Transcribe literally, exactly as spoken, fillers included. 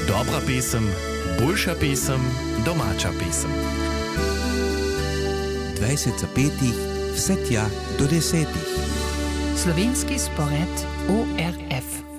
Dobra pesem, boljša pesem, domača pesem. dvajset za petih, vse tja do desetih. Slovenski spored O R F.